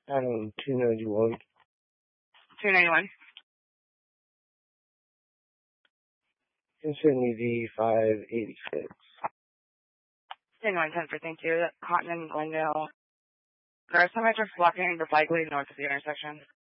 Adam 291. 291. Infinity 586. 10 for thank you. Cotton and Glendale. There are some extra blocking the bike lane north of the intersection.